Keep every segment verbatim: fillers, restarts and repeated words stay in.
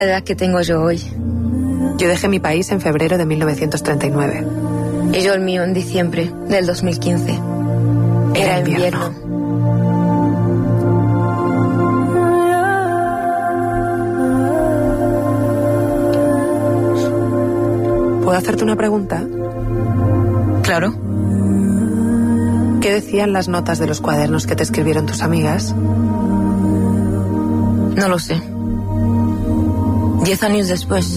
La edad que tengo yo hoy. Yo dejé mi país en febrero de mil novecientos treinta y nueve. Y yo el mío en diciembre del dos mil quince. Era, Era invierno. invierno. ¿Puedo hacerte una pregunta? Claro. ¿Qué decían las notas de los cuadernos que te escribieron tus amigas? No lo sé. Diez años después,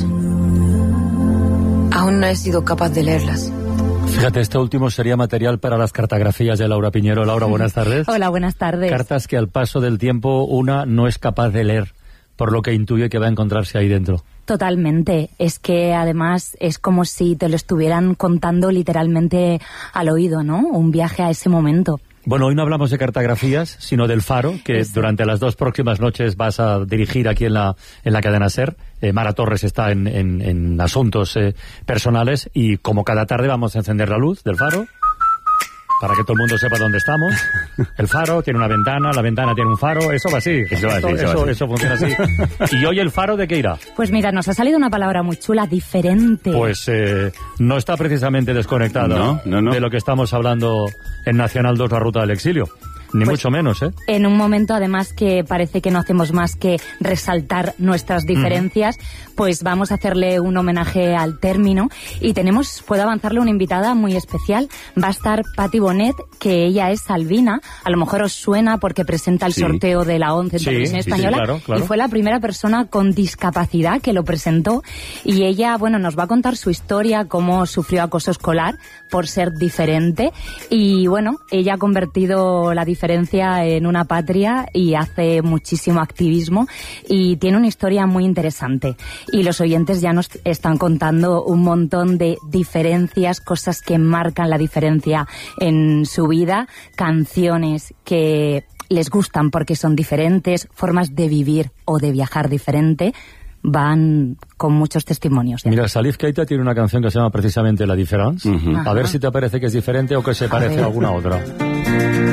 aún no he sido capaz de leerlas. Fíjate, este último sería material para las cartografías de Laura Piñero. Laura, buenas tardes. Hola, buenas tardes. Cartas que al paso del tiempo una no es capaz de leer, por lo que intuye que va a encontrarse ahí dentro. Totalmente. Es que además es como si te lo estuvieran contando literalmente al oído, ¿no? Un viaje a ese momento. Bueno, hoy no hablamos de cartografías, sino del Faro, que Exacto. durante las dos próximas noches vas a dirigir aquí en la en la cadena SER. Eh, Mara Torres está en, en, en asuntos eh, personales y como cada tarde vamos a encender la luz del Faro para que todo el mundo sepa dónde estamos. El Faro tiene una ventana, la ventana tiene un faro, eso va así. Eso, va así, eso, eso, eso funciona así. ¿Y hoy el Faro de qué irá? Pues mira, nos ha salido una palabra muy chula, diferente. Pues eh, no está precisamente desconectado no, no, no. de lo que estamos hablando en Nacional dos, la ruta del exilio. Ni pues, mucho menos, ¿eh? En un momento, además, que parece que no hacemos más que resaltar nuestras diferencias, mm. pues vamos a hacerle un homenaje al término. Y tenemos, puedo avanzarle, una invitada muy especial. Va a estar Patti Bonet, que ella es albina. A lo mejor os suena porque presenta el sí. sorteo de la ONCE en sí, Televisión sí, Española. Sí, claro, claro. Y fue la primera persona con discapacidad que lo presentó. Y ella, bueno, nos va a contar su historia, cómo sufrió acoso escolar por ser diferente. Y bueno, ella ha convertido la diferencia en una patria y hace muchísimo activismo y tiene una historia muy interesante. Y los oyentes ya nos están contando un montón de diferencias, cosas que marcan la diferencia en su vida, canciones que les gustan porque son diferentes, formas de vivir o de viajar diferente. Van con muchos testimonios. ¿Ya? Mira, Salif Keita tiene una canción que se llama precisamente La Difference. Uh-huh. A ver si te parece que es diferente o que se parece a, a alguna otra.